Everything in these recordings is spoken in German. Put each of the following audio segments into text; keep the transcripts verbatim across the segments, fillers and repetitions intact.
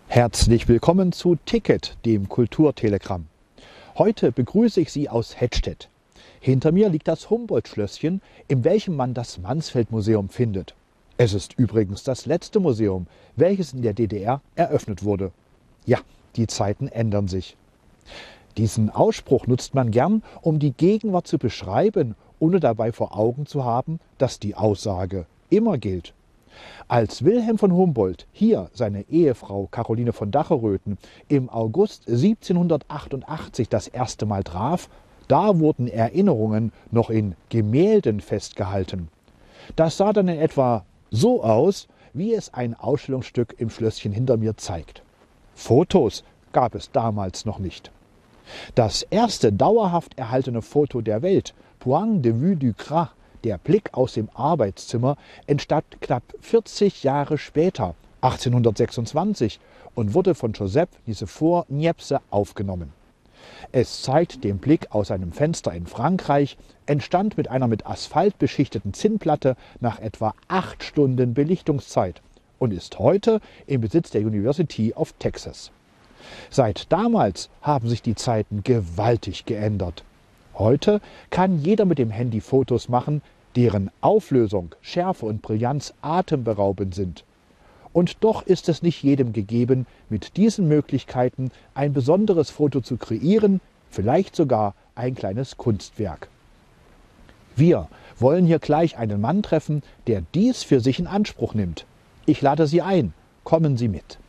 Herzlich willkommen zu Ticket, dem Kulturtelegramm. Heute begrüße ich Sie aus Hettstedt. Hinter mir liegt das Humboldt-Schlösschen, in welchem man das Mansfeld-Museum findet. Es ist übrigens das letzte Museum, welches in der D D R eröffnet wurde. Ja, die Zeiten ändern sich. Diesen Ausspruch nutzt man gern, um die Gegenwart zu beschreiben, ohne dabei vor Augen zu haben, dass die Aussage immer gilt. Als Wilhelm von Humboldt hier seine Ehefrau Caroline von Dacheröthen im August siebzehnhundertachtundachtzig das erste Mal traf, da wurden Erinnerungen noch in Gemälden festgehalten. Das sah dann in etwa so aus, wie es ein Ausstellungsstück im Schlösschen hinter mir zeigt. Fotos gab es damals noch nicht. Das erste dauerhaft erhaltene Foto der Welt, Point de vue du Gras, der Blick aus dem Arbeitszimmer, entstand knapp vierzig Jahre später, achtzehnhundertsechsundzwanzig, und wurde von Joseph Nicephore Niepce aufgenommen. Es zeigt den Blick aus einem Fenster in Frankreich, entstand mit einer mit Asphalt beschichteten Zinnplatte nach etwa acht Stunden Belichtungszeit und ist heute im Besitz der University of Texas. Seit damals haben sich die Zeiten gewaltig geändert. Heute kann jeder mit dem Handy Fotos machen, deren Auflösung, Schärfe und Brillanz atemberaubend sind. Und doch ist es nicht jedem gegeben, mit diesen Möglichkeiten ein besonderes Foto zu kreieren, vielleicht sogar ein kleines Kunstwerk. Wir wollen hier gleich einen Mann treffen, der dies für sich in Anspruch nimmt. Ich lade Sie ein, kommen Sie mit.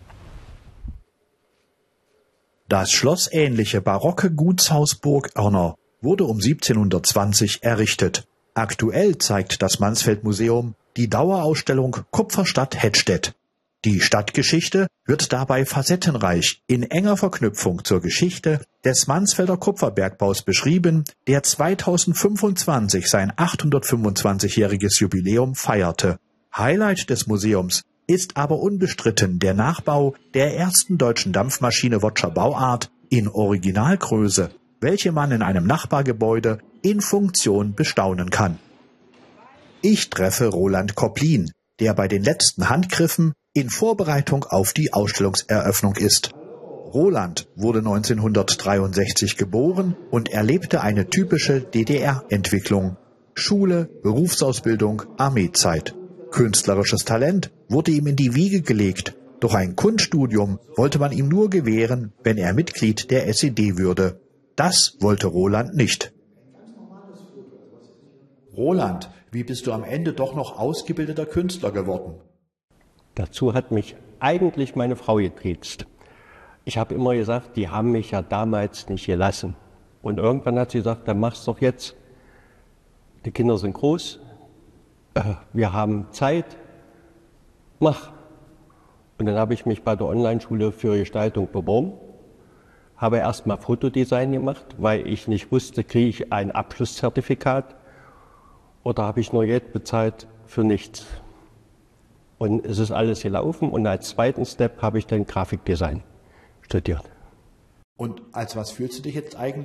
Das schlossähnliche barocke Gutshaus Burg Oerner wurde um siebzehnhundertzwanzig errichtet. Aktuell zeigt das Mansfeld-Museum die Dauerausstellung Kupferstadt Hettstedt. Die Stadtgeschichte wird dabei facettenreich in enger Verknüpfung zur Geschichte des Mansfelder Kupferbergbaus beschrieben, der zweitausendfünfundzwanzig sein achthundertfünfundzwanzigjähriges Jubiläum feierte. Highlight des Museums ist aber unbestritten der Nachbau der ersten deutschen Dampfmaschine Wotscher Bauart in Originalgröße, welche man in einem Nachbargebäude in Funktion bestaunen kann. Ich treffe Roland Koplin, der bei den letzten Handgriffen in Vorbereitung auf die Ausstellungseröffnung ist. Roland wurde neunzehnhundertdreiundsechzig geboren und erlebte eine typische D D R-Entwicklung. Schule, Berufsausbildung, Armeezeit. Künstlerisches Talent wurde ihm in die Wiege gelegt, doch ein Kunststudium wollte man ihm nur gewähren, wenn er Mitglied der S E D würde. Das wollte Roland nicht. Roland, wie bist du am Ende doch noch ausgebildeter Künstler geworden? Dazu hat mich eigentlich meine Frau getriezt. Ich habe immer gesagt, die haben mich ja damals nicht gelassen. Und irgendwann hat sie gesagt, dann mach's doch jetzt. Die Kinder sind groß, wir haben Zeit, mach. Und dann habe ich mich bei der Online-Schule für Gestaltung beworben, habe erstmal Fotodesign gemacht, weil ich nicht wusste, kriege ich ein Abschlusszertifikat oder habe ich nur Geld bezahlt für nichts. Und es ist alles gelaufen und als zweiten Step habe ich dann Grafikdesign studiert. Und als was fühlst du dich jetzt eigentlich?